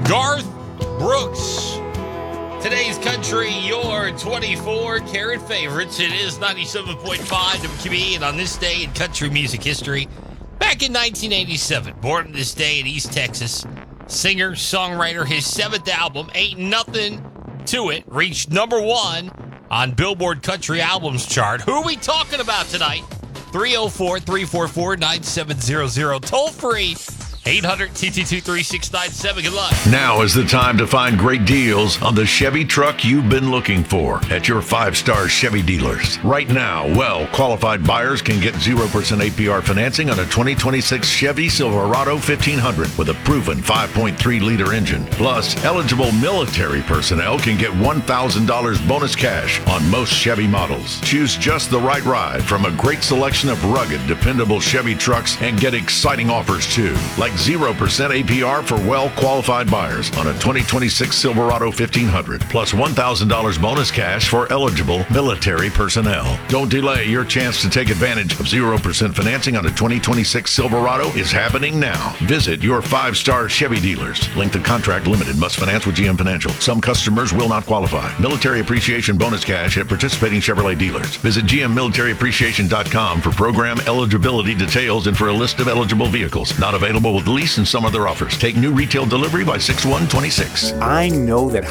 Garth Brooks. Today's country, your 24-karat favorites. It is 97.5 WQB, and on this day in country music history, back in 1987, born on this day in East Texas, singer, songwriter, his seventh album, Ain't Nothing to It, reached number one on Billboard Country Albums chart. Who are we talking about tonight? 304-344-9700. Toll free. 800-222-3697. Good luck. Now is the time to find great deals on the Chevy truck you've been looking for at your 5-star Chevy dealers. Right now, well-qualified buyers can get 0% APR financing on a 2026 Chevy Silverado 1500 with a proven 5.3-liter engine. Plus, eligible military personnel can get $1,000 bonus cash on most Chevy models. Choose just the right ride from a great selection of rugged, dependable Chevy trucks and get exciting offers too, like 0% APR for well-qualified buyers on a 2026 Silverado 1500, plus $1,000 bonus cash for eligible military personnel. Don't delay. Your chance to take advantage of 0% financing on a 2026 Silverado is happening now. Visit your 5-star Chevy dealers. Length of contract limited. Must finance with GM Financial. Some customers will not qualify. Military appreciation bonus cash at participating Chevrolet dealers. Visit GMMilitaryAppreciation.com for program eligibility details and for a list of eligible vehicles. Not available with lease and some other offers. Take new retail delivery by 6/1/26. I know that